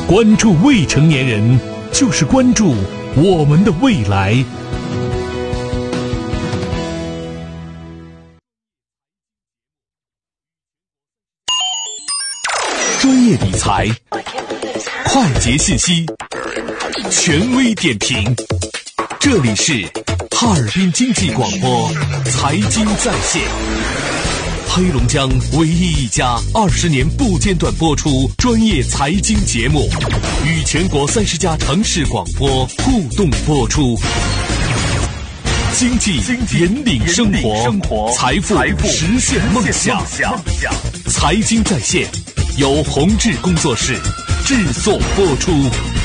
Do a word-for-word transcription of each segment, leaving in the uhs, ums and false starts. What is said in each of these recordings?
关注未成年人，就是关注我们的未来。专业理财，快捷信息，权威点评，这里是哈尔滨经济广播财经在线，黑龙江唯一一家二十年不间断播出专业财经节目，与全国三十家城市广播互动播出。经济引领生活，财富实现梦想。财经在线由宏志工作室制作播出。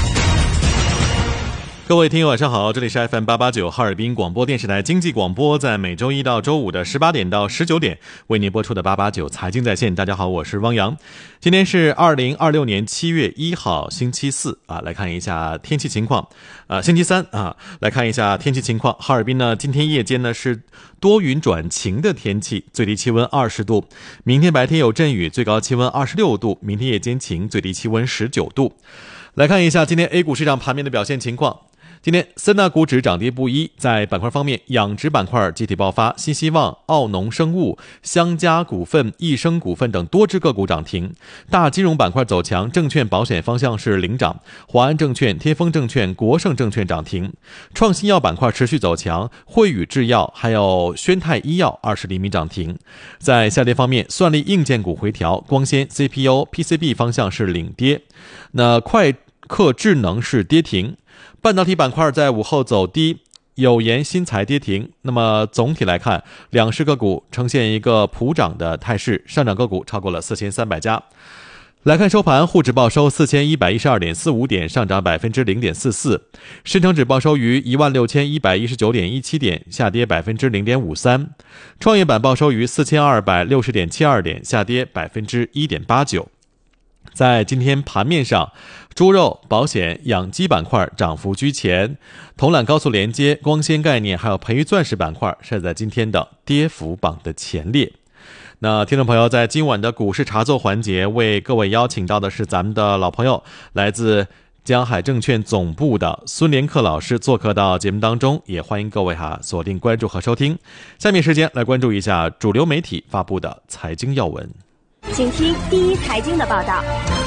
各位听友晚上好，这里是 F M 八八九 哈尔滨广播电视台经济广播，在每周一到周五的十八点到十九点为您播出的八八九财经在线。大家好，我是汪洋。今天是二零二六年七月一号星期四啊，来看一下天气情况。呃，星期三啊，来看一下天气情况。哈尔滨呢，今天夜间呢是多云转晴的天气，最低气温二十度。明天白天有阵雨，最高气温二十六度。明天夜间晴，最低气温十九度。来看一下今天 A 股市场盘面的表现情况。今天三大股指涨跌不一，在板块方面，养殖板块集体爆发，新希望、奥农生物、湘佳股份、益生股份等多只个股涨停。大金融板块走强，证券保险方向是领涨，华安证券、天风证券、国盛证券涨停。创新药板块持续走强，汇宇制药还有宣泰医药二十厘米涨停。在下跌方面，算力硬件股回调，光纤、C P U、P C B 方向是领跌，那快客智能是跌停。半导体板块在午后走低，有研新材跌停。那么总体来看，两市个股呈现一个普涨的态势，上涨个股超过了四千三百家。来看收盘，沪指报收四千一百一十二点四五点，上涨百分之零点四四；深成指报收于一万六千一百一十九点一七点，下跌百分之零点五三；创业板报收于四千二百六十点七二点，下跌百分之一点八九。在今天盘面上，猪肉、保险、养鸡板块涨幅居前，铜缆高速连接、光纤概念还有培育钻石板块是在今天的跌幅榜的前列。那听众朋友，在今晚的股市茶座环节，为各位邀请到的是咱们的老朋友，来自江海证券总部的孙连克老师做客到节目当中，也欢迎各位哈锁定关注和收听。下面时间来关注一下主流媒体发布的财经要闻。 请听第一财经的报道。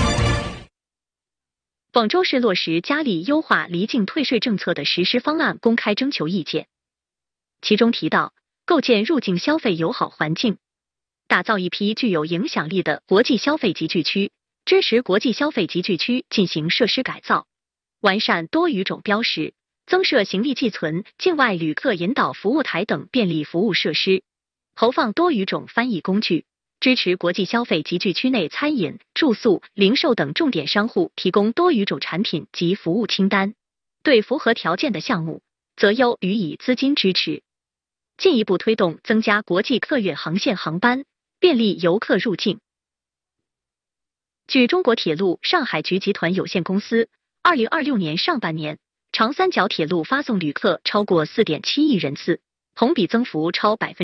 广州市落实嘉里优化离境退税政策的实施方案公开征求意见，其中提到构建入境消费友好环境，打造一批具有影响力的国际消费集聚区，支持国际消费集聚区进行设施改造，完善多语种标识，增设行李寄存、境外旅客引导服务台等便利服务设施，投放多语种翻译工具，支持国际消费集聚区内餐饮、住宿、零售等重点商户提供多语种产品及服务清单，对符合条件的项目，择优予以资金支持，进一步推动增加国际客运航线航班，便利游客入境。据中国铁路上海局集团有限公司，二零二六年上半年，长三角铁路发送旅客超过 四点七亿人次，同比增幅超 百分之